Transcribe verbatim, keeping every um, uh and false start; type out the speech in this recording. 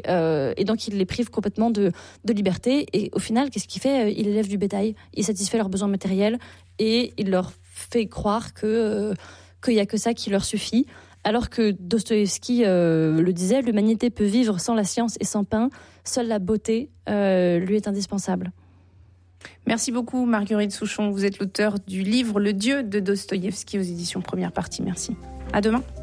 euh, et donc il les prive complètement de, de liberté. Et au final, qu'est-ce qu'il fait ? Il élève du bétail, il satisfait leurs besoins matériels et il leur fait croire que, euh, qu'il n'y a que ça qui leur suffit. Alors que Dostoïevski euh, le disait, l'humanité peut vivre sans la science et sans pain, seule la beauté euh, lui est indispensable. Merci beaucoup Marguerite Souchon, vous êtes l'auteur du livre Le Dieu de Dostoïevski aux éditions Première Partie. Merci. À demain.